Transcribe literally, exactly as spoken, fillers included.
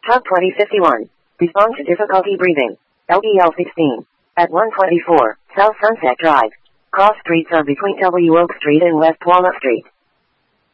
Hub twenty fifty-one. Respond to difficulty breathing. L E L sixteen. At one twenty-four, South Sunset Drive. Cross streets are between W Oak Street and West Walnut Street.